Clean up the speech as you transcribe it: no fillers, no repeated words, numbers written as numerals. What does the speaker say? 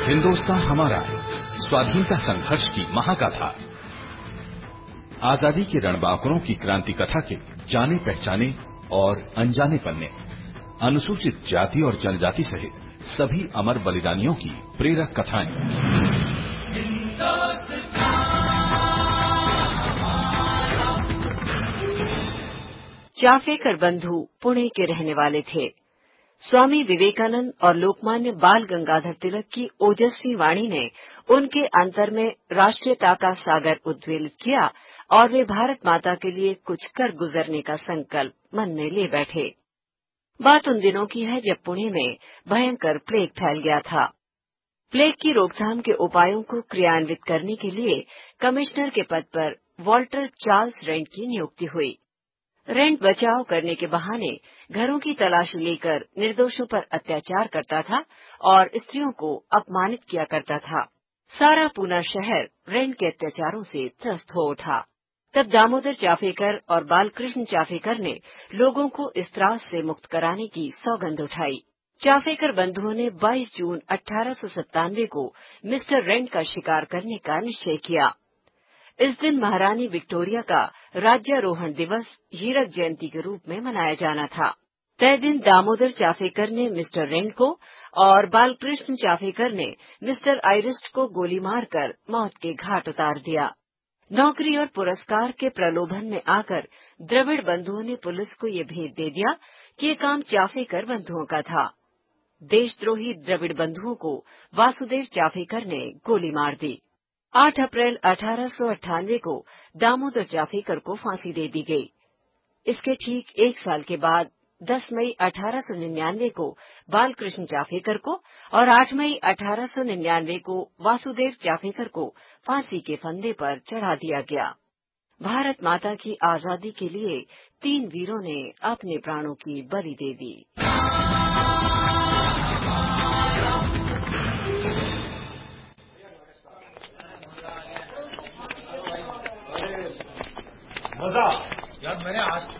हिंदुस्तान हमारा स्वाधीनता संघर्ष की महागाथा, आजादी के रणबांकुरों की क्रांति कथा के जाने पहचाने और अनजाने पन्ने, अनुसूचित जाति और जनजाति सहित सभी अमर बलिदानियों की प्रेरक कथाएं। चाफेकर बंधु पुणे के रहने वाले थे। स्वामी विवेकानंद और लोकमान्य बाल गंगाधर तिलक की ओजस्वी वाणी ने उनके अंतर में राष्ट्रीयता का सागर उद्वेलित किया और वे भारत माता के लिए कुछ कर गुजरने का संकल्प मन में ले बैठे। बात उन दिनों की है जब पुणे में भयंकर प्लेग फैल गया था। प्लेग की रोकथाम के उपायों को क्रियान्वित करने के लिए कमिश्नर के पद पर वॉल्टर चार्ल्स रेंट की नियुक्ति हुई। रेंट बचाव करने के बहाने घरों की तलाशी लेकर निर्दोषों पर अत्याचार करता था और स्त्रियों को अपमानित किया करता था। सारा पूना शहर रेंट के अत्याचारों से त्रस्त हो उठा। तब दामोदर चाफेकर और बालकृष्ण चाफेकर ने लोगों को इस त्रास से मुक्त कराने की सौगंध उठाई। चाफेकर बंधुओं ने 22 जून 1897 को मिस्टर रेंट का शिकार करने का निश्चय किया। इस दिन महारानी विक्टोरिया का राज्यारोहण दिवस हीरक जयंती के रूप में मनाया जाना था। तय दिन दामोदर चाफेकर ने मिस्टर रेंट को और बालकृष्ण चाफेकर ने मिस्टर आइरिस्ट को गोली मारकर मौत के घाट उतार दिया। नौकरी और पुरस्कार के प्रलोभन में आकर द्रविड़ बंधुओं ने पुलिस को ये भेद दे दिया कि ये काम चाफेकर बंधुओं का था। देशद्रोही द्रविड़ बंधुओं को वासुदेव चाफेकर ने गोली मार दी। 8 अप्रैल 1898 को दामोदर चाफेकर को फांसी दे दी गई। इसके ठीक एक साल के बाद 10 मई 1899 को बालकृष्ण चाफेकर को और 8 मई 1899 को वासुदेव चाफेकर को फांसी के फंदे पर चढ़ा दिया गया। भारत माता की आजादी के लिए 3 वीरों ने अपने प्राणों की बलि दे दी। मजा यार, मैंने आज